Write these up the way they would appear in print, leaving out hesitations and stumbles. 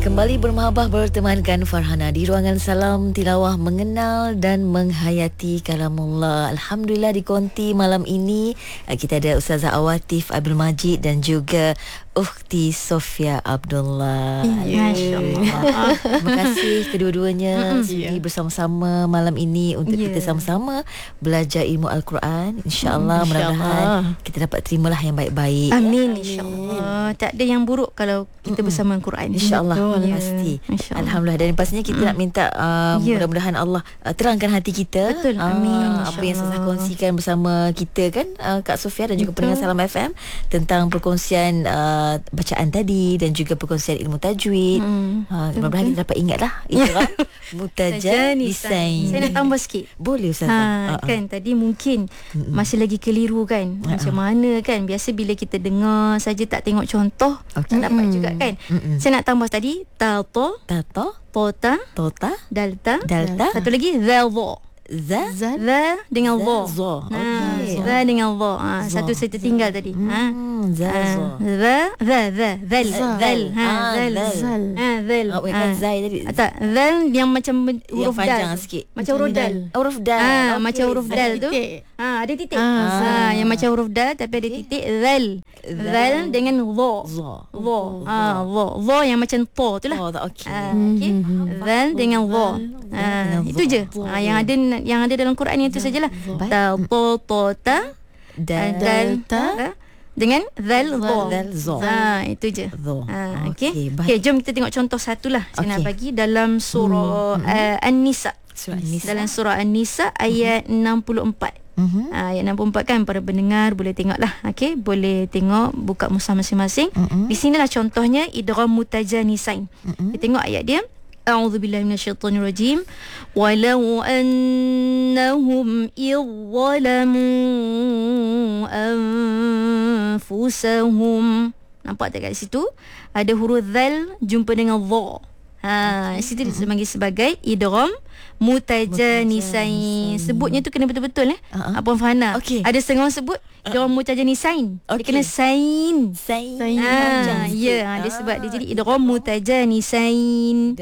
Kembali bermahabah bertemankan Farhana di ruangan Salam Tilawah, mengenal dan menghayati kalamullah. Alhamdulillah di konti malam ini kita ada Ustazah Awatif Abdul Majid dan juga Ukhti Sofia Abdullah. Masya-Allah. Terima kasih kedua-duanya sudi bersama-sama malam ini untuk kita sama-sama belajar ilmu Al-Quran. InsyaAllah mudah-mudahan kita dapat terimalah yang baik-baik. Amin, insya-Allah. Tak ada yang buruk kalau kita bersama Al-Quran. InsyaAllah pasti. Alhamdulillah. Dan pastinya kita nak minta mudah-mudahan Allah terangkan hati kita. Betul. Amin. Apa yang saya kongsikan bersama kita kan, Kak Sofia dan juga pendengar Salam FM tentang perkongsian bacaan tadi dan juga perkongsian ilmu tajwid. Mudah-mudahan kita dapat ingatlah Idgham Mutajanisain. Saya nak tambah sikit. Boleh Ustazah. Kan tadi mungkin masih lagi keliru kan. Macam mana kan, biasa bila kita dengar saja tak tengok contoh tak dapat juga kan. Saya nak tambah tadi tato, tota, dalta, satu lagi zalvo. Za dengan vo. Za dengan vo. Satu saya tertinggal tadi. Zal. Zai tadi. Tak, zal yang macam huruf panjang dal sikit. macam huruf dal. Huruf dal. Macam huruf dal tu. Ada titik. Yang macam huruf dal tapi ada titik. Zal dengan vo. Vo yang macam to tu lah. Okey. Zal dengan vo. Itu je. Yang ada dalam Quran itu sajalah. Ta, to, ta, dal, ta dengan zal, zo. Itu je. Okey. Okey, jom kita tengok contoh satulah. Saya nak bagi dalam surah An-Nisa. Dalam surah An-Nisa ayat 64. Ayat 64 kan, para pendengar boleh tengok lah. Okey, boleh tengok, buka mushaf masing-masing. Di sinilah contohnya idgham mutajanisain. Kita tengok ayat dia. A'udzubillahi minasyaitonirrajim. Walau annahum idzalamu anfusahum. Nampak tak kat situ? Ada huruf zal jumpa dengan dha. Situ dipanggil sebagai idgham mutajanisain. Sebutnya tu kena betul-betul Puan Fahana. Ada setengah orang sebut idgham mutajanisain. Dia kena sain. Dia sebab dia jadi idgham mutajanisain.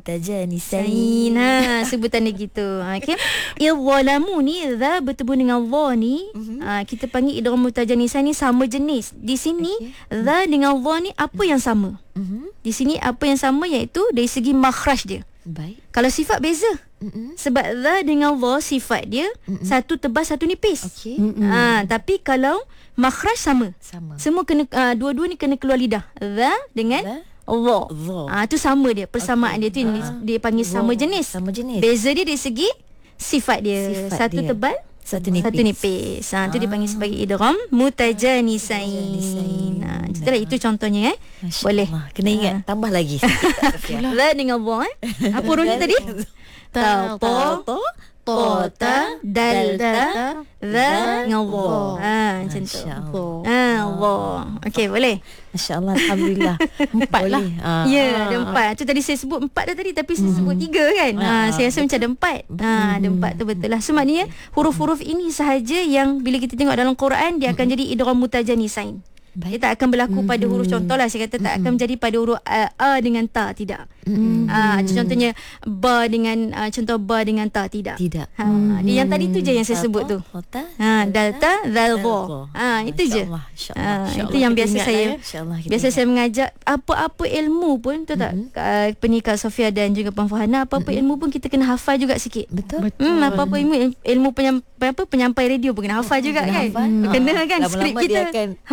Sebutan dia gitu. Okey. Idzalamu ni za bertemu dengan dha ni, kita panggil idgham mutajanisain ni sama jenis. Di sini za dengan dha ni apa yang sama? Di sini apa yang sama iaitu dari segi makhraj dia. Baik. Kalau sifat beza. Sebab za dengan dha sifat dia satu tebal satu nipis. Tapi kalau makhraj sama. Semua kena dua-dua ni kena keluar lidah. Za dengan dha. Tu sama dia, persamaan dia tu dia panggil sama jenis. Beza dia dari segi sifat dia. Satu tebal satu nipis. Tu dipanggil sebagai idgham mutajanisain. Itulah itu contohnya Boleh. Kena ingat tambah lagi. La dengan dha apa hurufnya tadi? Ta, tota, dalta, za dengan dha. Macam tu. Dha. Okey, boleh. Masya-Allah, alhamdulillah. 4 lah. Ya, ada 4. Tu tadi saya sebut 4 dah tadi, tapi saya sebut 3 kan. Saya rasa macam ada 4. Ada 4 tu betul lah. So maknanya huruf-huruf ini sahaja yang bila kita tengok dalam Quran dia akan jadi idgham mutajanisain. Dia tak akan berlaku pada huruf, contohlah saya kata tak akan menjadi pada huruf a dengan ta, tidak. Contohnya ba dengan contoh ba dengan ta, tidak. Dia yang tadi tu je yang saya sebut tu. Dalta, zal, dha. Itu je. Itu yang biasa saya saya mengajar apa-apa ilmu pun tu tak. Penikah Sofia dan juga Puan Fahana, apa-apa ilmu pun kita kena hafal juga sikit. Betul. Apa-apa ilmu penyampai radio pun kena hafal juga kan. Kena kan skrip kita.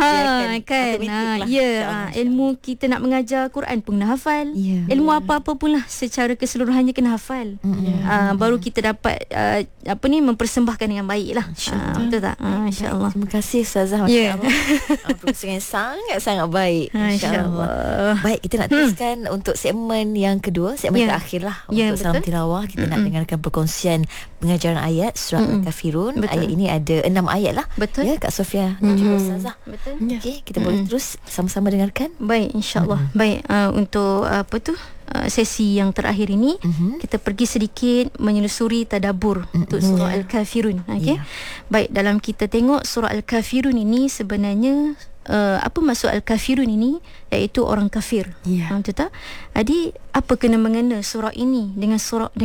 Ilmu kita nak mengajar Quran pun kena hafal. Ilmu apa-apa pun lah secara keseluruhannya kena hafal. Baru kita dapat mempersembahkan dengan baik lah. Betul tak? InsyaAllah. Terima kasih Ustazah. Masya-Allah. Perkongsian sangat-sangat baik. InsyaAllah. Baik, kita nak teruskan untuk segmen yang kedua, segmen terakhir lah untuk Salam Tilawah. Kita nak dengarkan perkongsian pengajaran ayat surah Al-Kafirun. Ayat ini ada 6 ayat lah. Betul. Ya, Kak Sofia dan juga Ustazah. Betul. Okey, kita boleh terus sama-sama dengarkan. Baik, insya-Allah. Baik, untuk sesi yang terakhir ini kita pergi sedikit menyelusuri tadabbur untuk surah Al-Kafirun. Okey. Baik, dalam kita tengok surah Al-Kafirun ini sebenarnya apa maksud al-kafirun ini, iaitu orang kafir. Betul tak? Jadi apa kena mengena surah ini dengan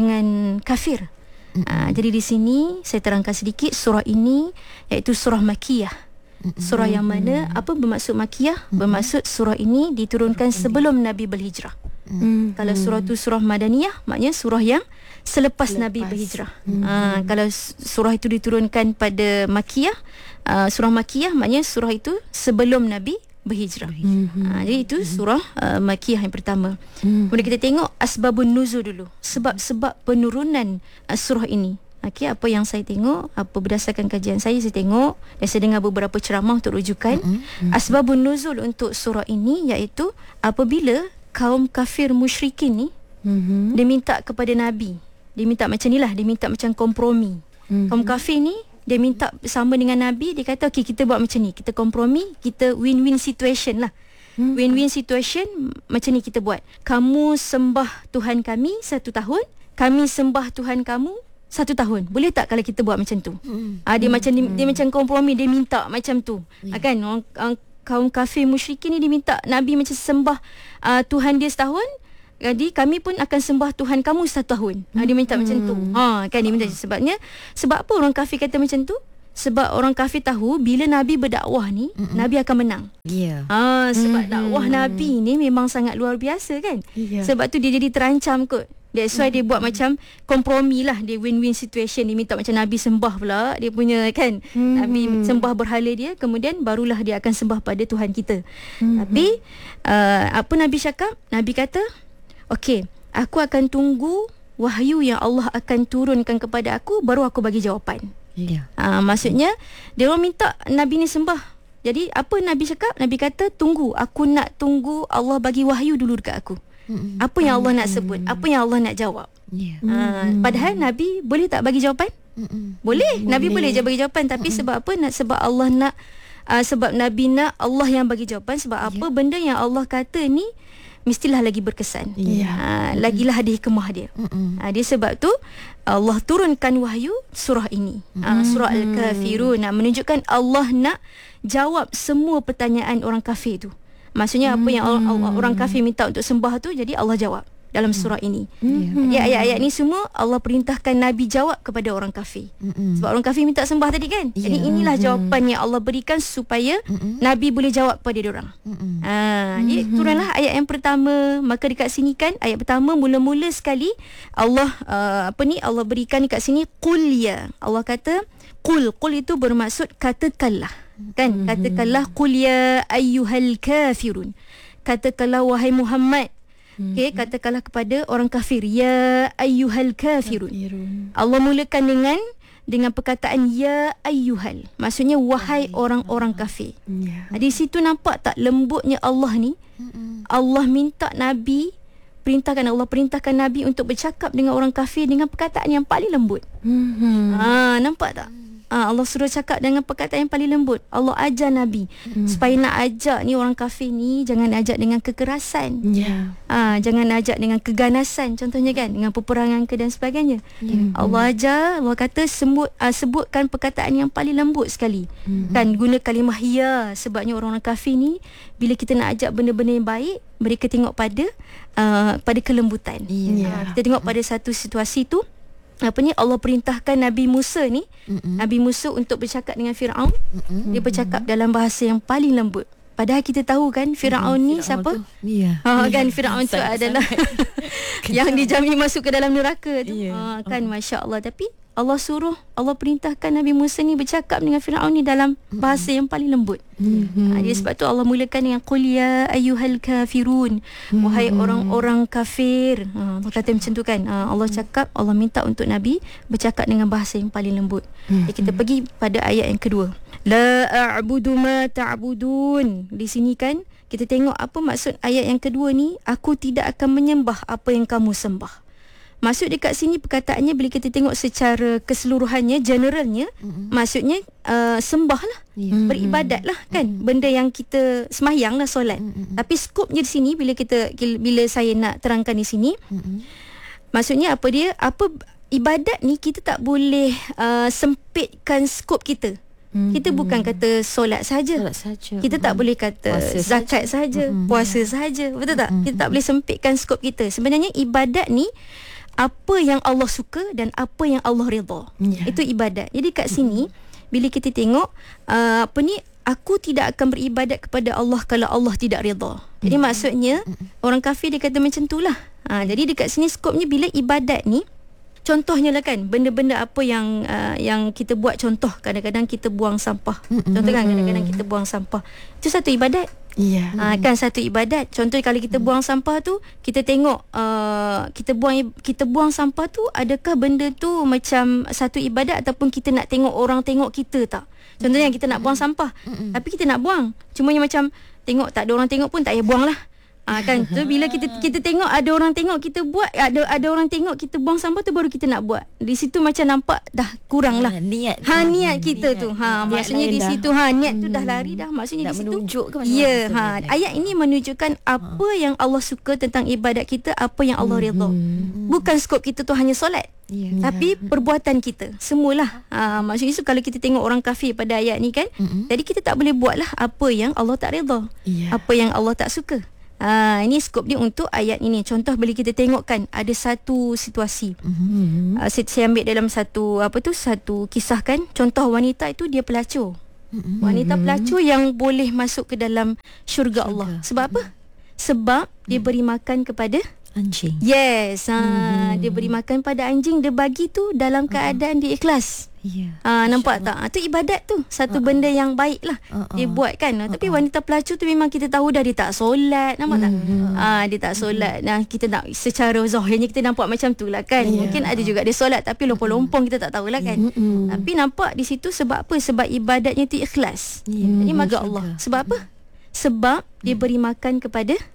kafir? Jadi di sini saya terangkan sedikit, surah ini iaitu surah Makiyah. Surah yang mana, apa bermaksud Makiyah? Bermaksud surah ini diturunkan sebelum Nabi berhijrah. Kalau surah tu surah Madaniyah, maknanya surah yang selepas Nabi berhijrah. Kalau surah itu diturunkan pada Makiyah, surah Makiyah maknanya surah itu sebelum Nabi berhijrah. Jadi itu surah Makiyah yang pertama. Kemudian kita tengok asbabun nuzul dulu, sebab-sebab penurunan surah ini. Okey, apa yang saya tengok, apa berdasarkan kajian saya tengok dan saya dengar beberapa ceramah untuk rujukan asbabun nuzul untuk surah ini, iaitu apabila kaum kafir musyrikin ni dia minta kepada Nabi, dia minta macam ni lah, dia minta macam kompromi. Kaum kafir ni dia minta bersama dengan Nabi, dia kata okey, kita buat macam ni, kita kompromi, kita win-win situation lah. Win-win situation macam ni kita buat. Kamu sembah Tuhan kami 1 tahun, kami sembah Tuhan kamu 1 tahun. Boleh tak kalau kita buat macam tu? Dia macam kompromi, dia minta macam tu. Kan kaum kafir musyrikin ni dia minta Nabi macam sembah Tuhan dia setahun, jadi kami pun akan sembah Tuhan kamu 1 tahun. Dia minta macam tu. Kan dia minta. Sebab apa orang kafir kata macam tu? Sebab orang kafir tahu bila Nabi berdakwah ni, Nabi akan menang. Sebab dakwah Nabi ni memang sangat luar biasa kan. Sebab tu dia jadi terancam kot. That's why dia buat macam kompromi lah. Dia win-win situation. Dia minta macam Nabi sembah pula dia punya kan. Nabi sembah berhala dia, kemudian barulah dia akan sembah pada Tuhan kita. Tapi apa Nabi cakap? Nabi kata, okey, aku akan tunggu wahyu yang Allah akan turunkan kepada aku, baru aku bagi jawapan. Maksudnya dia orang minta Nabi ni sembah. Jadi apa Nabi cakap? Nabi kata, tunggu, aku nak tunggu Allah bagi wahyu dulu dekat aku. Apa yang Allah nak sebut, apa yang Allah nak jawab. Padahal Nabi boleh tak bagi jawapan? Boleh. Nabi boleh je bagi jawapan. Tapi sebab apa? Sebab Allah nak, sebab Nabi nak Allah yang bagi jawapan. Sebab apa? Benda yang Allah kata ni mestilah lagi berkesan. Lagilah ada hikmah dia. Dia sebab tu Allah turunkan wahyu surah ini, surah Al-Kafirun, menunjukkan Allah nak jawab semua pertanyaan orang kafir tu. Maksudnya apa yang orang kafir minta untuk sembah tu, jadi Allah jawab dalam surah ini. Jadi ayat-ayat ni semua Allah perintahkan Nabi jawab kepada orang kafir. Sebab orang kafir minta sembah tadi kan. Jadi inilah jawapan yang Allah berikan supaya Nabi boleh jawab pada diorang. Jadi turunlah ayat yang pertama. Maka dekat sini kan, ayat pertama mula-mula sekali Allah Allah berikan dekat sini qul ya. Allah kata qul itu bermaksud katakanlah. Kan, katakanlah qul ya ayyuhal kafirun. Katakanlah wahai Muhammad. Okey, katakanlah kepada orang kafir, ya ayyuhal kafirun. Allah mulakan dengan perkataan ya ayyuhal. Maksudnya wahai orang-orang kafir. Di situ nampak tak lembutnya Allah ni? Allah minta Nabi, Allah perintahkan Nabi untuk bercakap dengan orang kafir dengan perkataan yang paling lembut. Nampak tak? Allah suruh cakap dengan perkataan yang paling lembut. Allah ajar Nabi supaya nak ajak ni orang kafir ni, jangan ajak dengan kekerasan. Jangan ajak dengan keganasan, contohnya kan, dengan peperangan ke dan sebagainya. Allah ajar, Allah kata sebutkan perkataan yang paling lembut sekali. Kan, guna kalimah ya. Sebabnya orang-orang kafir ni bila kita nak ajak benda-benda yang baik, mereka tengok pada kelembutan. Kita tengok pada satu situasi tu, Allah perintahkan Nabi Musa ni, Nabi Musa untuk bercakap dengan Firaun. Dia bercakap dalam bahasa yang paling lembut. Padahal kita tahu kan Firaun ni siapa? Kan Firaun tu adalah yang dijamin masuk ke dalam neraka tu. Kan, masya-Allah. Tapi Allah perintahkan Nabi Musa ni bercakap dengan Firaun ni dalam bahasa yang paling lembut. Jadi sebab tu Allah mulakan dengan qul ya ayyuhal kafirun, wahai orang-orang kafir. Allah kata macam tu kan. Allah cakap, Allah minta untuk Nabi bercakap dengan bahasa yang paling lembut. Jadi kita pergi pada ayat yang kedua. La a'budu ma ta'budun. Di sini kan kita tengok apa maksud ayat yang kedua ni, aku tidak akan menyembah apa yang kamu sembah. Maksud dekat sini perkataannya bila kita tengok secara keseluruhannya, generalnya, maksudnya sembah lah, beribadat lah kan, benda yang kita semayang lah, solat. Tapi skopnya di sini bila saya nak terangkan di sini, maksudnya apa dia, ibadat ni kita tak boleh sempitkan skop kita. Kita bukan kata solat saja. Kita tak boleh kata puasa zakat saja, puasa saja. Betul tak? Kita tak boleh sempitkan skop kita. Sebenarnya ibadat ni apa yang Allah suka dan apa yang Allah redha. Itu ibadat. Jadi kat sini bila kita tengok aku tidak akan beribadat kepada Allah kalau Allah tidak redha. Jadi maksudnya orang kafir dia kata macam itulah. Jadi dekat sini skopnya bila ibadat ni, contohnya lah kan, benda-benda apa yang kita buat. Contoh kadang-kadang kita buang sampah. Contoh kan kadang-kadang kita buang sampah. Itu satu ibadat. Kan satu ibadat. Contoh kalau kita buang sampah tu, kita tengok kita buang sampah tu, adakah benda tu macam satu ibadat ataupun kita nak tengok orang tengok kita tak? Contohnya kita nak buang sampah, tapi kita nak buang, cumanya macam tengok tak ada orang tengok pun tak payah buang lah. Kan tu bila kita tengok ada orang tengok kita buat, ada orang tengok kita buang sampah tu, baru kita nak buat. Di situ macam nampak dah kurang lah niat kita tu. Maksudnya di situ niat tu dah lari dah. Maksudnya di situ menunjuk ke mana. Ayat ini menunjukkan apa yang Allah suka tentang ibadat kita, apa yang Allah redha. Bukan skop kita tu hanya solat, tapi perbuatan kita semualah. Maksudnya itu kalau kita tengok orang kafir pada ayat ni kan, jadi kita tak boleh buatlah apa yang Allah tak redha, apa yang Allah tak suka. Ini skop dia untuk ayat ini. Contoh bila kita tengok kan, ada satu situasi, saya ambil dalam satu kisah kan. Contoh wanita itu dia pelacur. Wanita pelacur yang boleh masuk ke dalam syurga Allah. Sebab apa? Sebab dia beri makan kepada anjing. Yes. Dia beri makan pada anjing. Dia bagi tu dalam keadaan dia ikhlas. Nampak tak? Tu ibadat tu. Satu benda yang baik lah dia buat kan. Tapi wanita pelacur tu memang kita tahu dah dia tak solat. Nampak tak? Dia tak solat. Nah, kita nak secara zahirnya kita nampak macam tu lah kan. Mungkin ada juga dia solat, tapi lompong-lompong kita tak tahulah kan. Tapi nampak di situ sebab apa? Sebab ibadatnya tu ikhlas. Jadi maga Allah. Sebab apa? Sebab dia beri makan kepada